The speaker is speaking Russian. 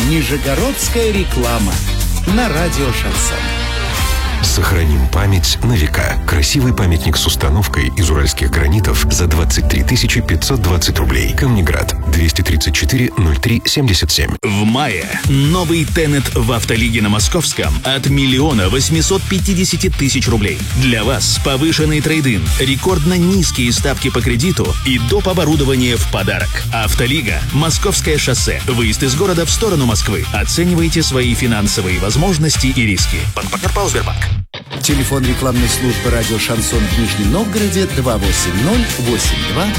Нижегородская реклама на радио «Шансон». Сохраним память на века. Красивый памятник с установкой из уральских гранитов за 23 520 рублей. Камнеград, 234-03-77. В мае новый Тенет в Автолиге на Московском от 1 850 000 рублей. Для вас повышенный трейд-ин, рекордно низкие ставки по кредиту и доп. Оборудование в подарок. Автолига, Московское шоссе. Выезд из города в сторону Москвы. Оценивайте свои финансовые возможности и риски. Банк-партнер ПАО «Сбербанк». Телефон рекламной службы радио «Шансон» в Нижнем Новгороде 280 82